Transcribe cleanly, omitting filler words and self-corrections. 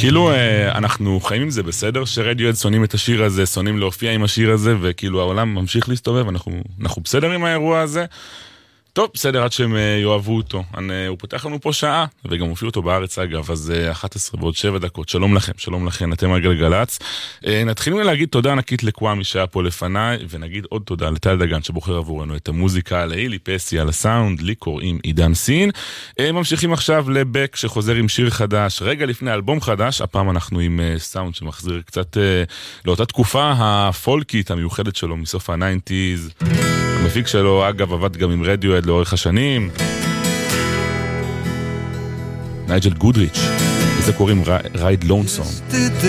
כאילו אנחנו חיים עם זה בסדר, שרדיואד שונאים את השיר הזה, שונאים להופיע עם השיר הזה, וכאילו העולם ממשיך להסתובב, אנחנו בסדר עם האירוע הזה. טוב, בסדר, עד שהם יאהבו אותו. הוא פותח לנו פה שעה, וגם הופיעו אותו בארץ אגב, אז 11 ועוד 7 דקות. שלום לכם, שלום לכם, אתם על גלגלץ. נתחילים להגיד תודה ענקית לקוואמי שהיה פה לפניי, ונגיד עוד תודה לטל דגן שבוחר עבורנו את המוזיקה, לאילי פסי על הסאונד, לי קוראים עידן סין. ממשיכים עכשיו לבק שחוזר עם שיר חדש, רגע לפני אלבום חדש, הפעם אנחנו עם סאונד שמחזיר קצת לאותה תקופה הפולקית המיוחדת שלו מסוף ה-90s. המפיק שלו אגב עבד גם עם רדיואד לאורך השנים, נייג'ל גודריץ', וזה קוראים רייד לונסום.